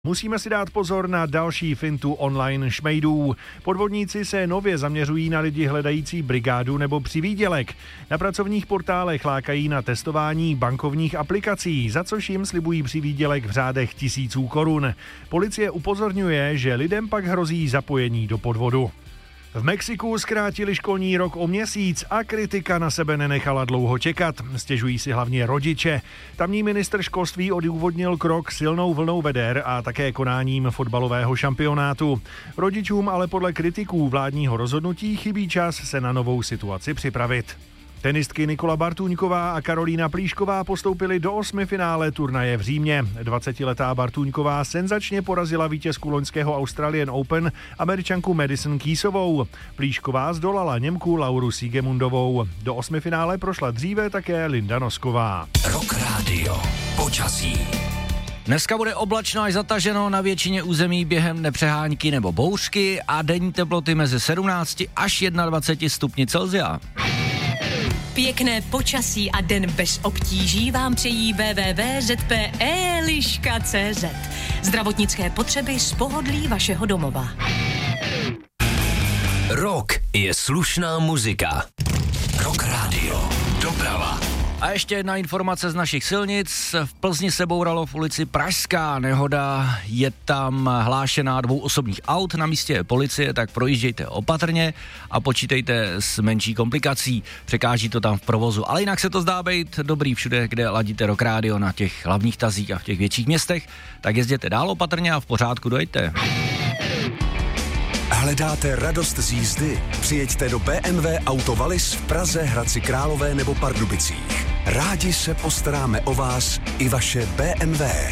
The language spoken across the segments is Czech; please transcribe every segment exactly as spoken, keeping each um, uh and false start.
Musíme si dát pozor na další fintu online šmejdů. Podvodníci se nově zaměřují na lidi hledající brigádu nebo přivýdělek. Na pracovních portálech lákají na testování bankovních aplikací, za což jim slibují přivýdělek v řádech tisíců korun. Policie upozorňuje, že lidem pak hrozí zapojení do podvodu. V Mexiku zkrátili školní rok o měsíc a kritika na sebe nenechala dlouho čekat. Stěžují si hlavně rodiče. Tamní ministr školství odůvodnil krok silnou vlnou veder a také konáním fotbalového šampionátu. Rodičům ale podle kritiků vládního rozhodnutí chybí čas se na novou situaci připravit. Tenistky Nikola Bartůňková a Karolína Plíšková postoupily do osmifinále turnaje v Římě. dvacetiletá Bartůňková senzačně porazila vítězku loňského Australian Open, Američanku Madison Keysovou. Plíšková zdolala Němku Lauru Siegemundovou. Do osmifinále prošla dříve také Linda Nosková. Rock Radio. Počasí. Dneska bude oblačno až zataženo na většině území během nepřehánky nebo bouřky a denní teploty mezi sedmnáct až dvacet jedna stupni Celsia. Pěkné počasí a den bez obtíží vám přejí w w w tečka z p e liška tečka c z. Zdravotnické potřeby z pohodlí vašeho domova. Rock je slušná muzika. Rock Radio. Doprava. A ještě jedna informace z našich silnic. V Plzni se bouralo v ulici Pražská nehoda. Je tam hlášená dvou osobních aut, na místě je policie, tak projíždějte opatrně a počítejte s menší komplikací. Překáží to tam v provozu. Ale jinak se to zdá být dobrý všude, kde ladíte Rock Radio na těch hlavních tazích a v těch větších městech. Tak jezděte dál opatrně a v pořádku dojďte. Hledáte radost z jízdy? Přijeďte do bé em vé Auto Wallis v Praze, Hradci Králové nebo Pardubicích. Rádi se postaráme o vás i vaše bé em vé.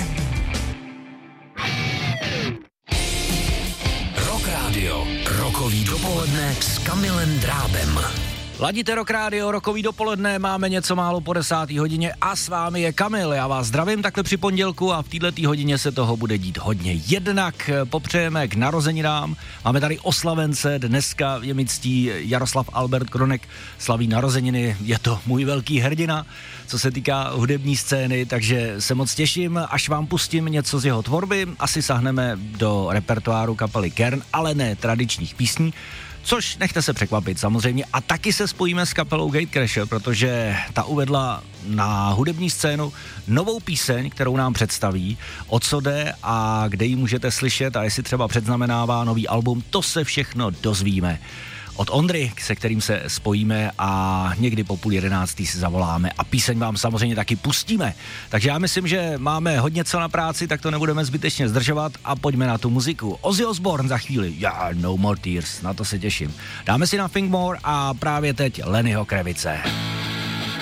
Rock Radio. Rokový dopoledne s Kamilem Drábem. Ladíte Rock Radio, rokový dopoledne, máme něco málo po desáté hodině a s vámi je Kamil. Já vás zdravím takhle při pondělku a v této hodině se toho bude dít hodně. Jednak popřejeme k narozeninám, máme tady oslavence, dneska je mi ctí Jaroslav Albert Kronek, slaví narozeniny, je to můj velký hrdina, co se týká hudební scény, takže se moc těším, až vám pustím něco z jeho tvorby, asi sahneme do repertoáru kapely Kern, ale ne tradičních písní, což nechte se překvapit samozřejmě. A taky se spojíme s kapelou Gatecrasher, protože ta uvedla na hudební scénu novou píseň, kterou nám představí, o co jde a kde ji můžete slyšet a jestli třeba předznamenává nový album, to se všechno dozvíme od Ondry, se kterým se spojíme a někdy po půl jedenáctý si zavoláme a píseň vám samozřejmě taky pustíme. Takže já myslím, že máme hodně co na práci, tak to nebudeme zbytečně zdržovat a pojďme na tu muziku. Ozzy Osbourne za chvíli, já yeah, No More Tears, na to se těším. Dáme si na Think More a právě teď Lennyho Kravice.